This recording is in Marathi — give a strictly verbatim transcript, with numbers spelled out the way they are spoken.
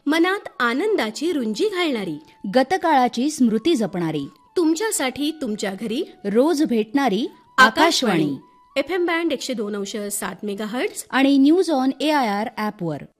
मनात आनंदाची रुंजी घालणारी, गतकाळाची स्मृती जपणारी, तुमच्यासाठी तुमच्या घरी रोज भेटणारी आकाशवाणी. एफ एम बँड एकशे दोन अंश सात मेगा हर्ट्झ आणि news on A I R ॲपवर.